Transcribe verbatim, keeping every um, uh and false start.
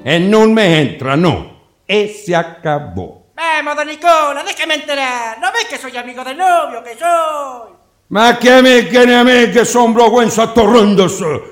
e non me entra, no. E se acabó. Vamos, don Nicola, déjame enterar. ¿No ves que soy amigo del novio, que soy? Ma che me che ne a me che son vergüenza torrendosi?